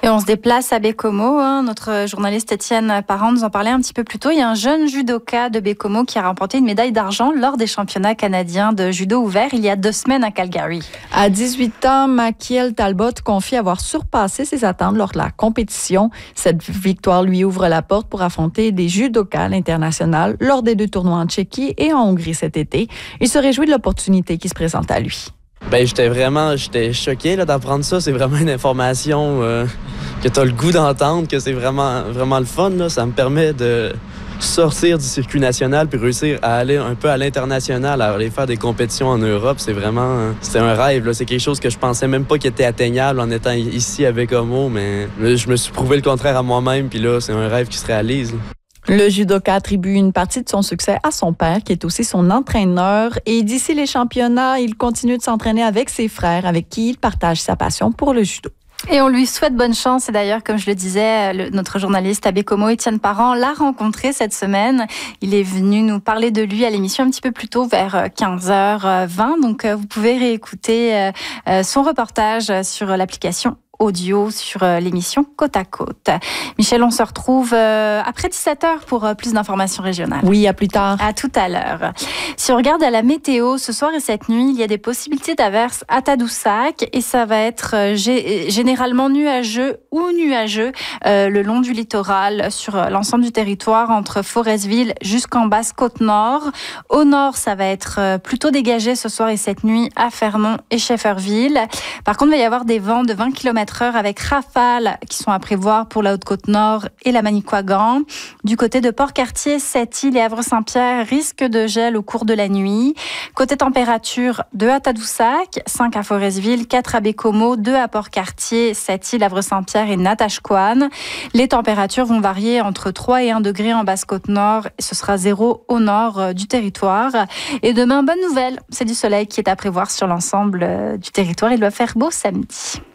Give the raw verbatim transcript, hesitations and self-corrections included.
Et on se déplace à Baie-Comeau. Hein. Notre journaliste Étienne Parent nous en parlait un petit peu plus tôt. Il y a un jeune judoka de Baie-Comeau qui a remporté une médaille d'argent lors des championnats canadiens de judo ouvert il y a deux semaines à Calgary. À dix-huit ans, Makiel Talbot confie avoir surpassé ses attentes lors de la compétition. Cette victoire lui ouvre la porte pour affronter des judokas à l'international lors des deux tournois en Tchéquie et en Hongrie cet été. Il se réjouit de l'opportunité qui se présente à lui. Ben, j'étais vraiment j'étais choqué là, d'apprendre ça. C'est vraiment une information euh, que tu as le goût d'entendre, que c'est vraiment, vraiment le fun. Là. Ça me permet de sortir du circuit national puis réussir à aller un peu à l'international, à aller faire des compétitions en Europe. C'est vraiment... C'était un rêve. Là. C'est quelque chose que je pensais même pas qui était atteignable en étant ici avec Homo, mais je me suis prouvé le contraire à moi-même, puis là, c'est un rêve qui se réalise. Là. Le judoka attribue une partie de son succès à son père, qui est aussi son entraîneur. Et d'ici les championnats, il continue de s'entraîner avec ses frères, avec qui il partage sa passion pour le judo. Et on lui souhaite bonne chance. Et d'ailleurs, comme je le disais, le, notre journaliste à Baie-Comeau, Étienne Parent, l'a rencontré cette semaine. Il est venu nous parler de lui à l'émission un petit peu plus tôt, vers quinze heures vingt. Donc, vous pouvez réécouter son reportage sur l'application audio sur l'émission Côte à Côte. Michel, on se retrouve après dix-sept heures pour plus d'informations régionales. Oui, à plus tard. À tout à l'heure. Si on regarde à la météo, ce soir et cette nuit, il y a des possibilités d'averses à Tadoussac et ça va être g- généralement nuageux ou nuageux euh, le long du littoral sur l'ensemble du territoire entre Forestville jusqu'en Basse-Côte-Nord. Au nord, ça va être plutôt dégagé ce soir et cette nuit à Fermont et Shefferville. Par contre, il va y avoir des vents de vingt kilomètres heure avec rafales qui sont à prévoir pour la Haute-Côte-Nord et la Manicouagan. Du côté de Port-Cartier, Sept-Îles et Havre-Saint-Pierre, risque de gel au cours de la nuit. Côté température, deux à Tadoussac, cinq à Forestville, quatre à Baie-Comeau, deux à Port-Cartier, Sept-Îles, Havre-Saint-Pierre et Natashquan. Les températures vont varier entre trois et un degré en Basse-Côte-Nord et ce sera zéro au nord du territoire. Et demain, bonne nouvelle, c'est du soleil qui est à prévoir sur l'ensemble du territoire. Il doit faire beau samedi.